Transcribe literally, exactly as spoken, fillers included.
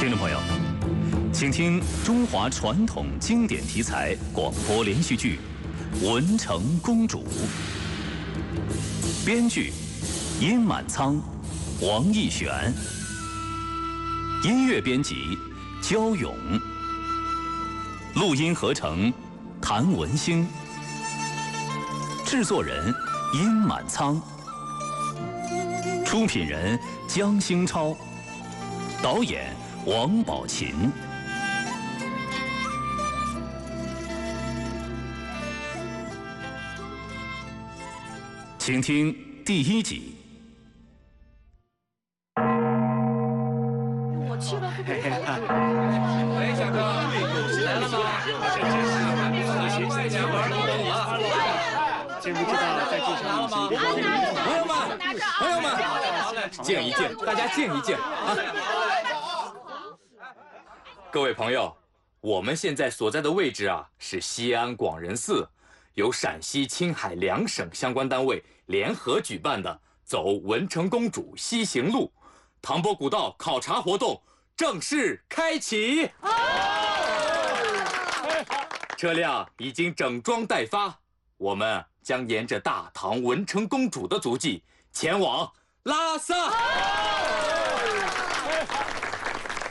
听众朋友，请听中华传统经典题材广播连续剧《文成公主》，编剧殷满仓、王义玄，音乐编辑焦勇，录音合成谭文兴，制作人殷满仓，出品人江兴超，导演王宝琴。请听第一集。 我去了会不会好？ 哎，小哥，来了吗？ 真不知道在介绍你是一个朋友们，朋友们，见一见，大家见一见啊！各位朋友，我们现在所在的位置啊，是西安广仁寺，由陕西、青海两省相关单位联合举办的走文成公主西行路唐伯古道考察活动正式开启。车辆已经整装待发，我们将沿着大唐文成公主的足迹前往拉萨。